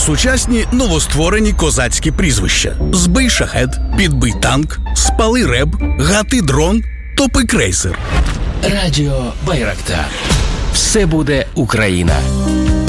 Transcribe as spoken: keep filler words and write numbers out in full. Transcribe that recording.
Сучасні новостворені козацькі прізвища: Збий шахет, Підбий танк, Спали реб, Гати дрон, Топи крейсер. Радіо Байрактар. Все буде Україна.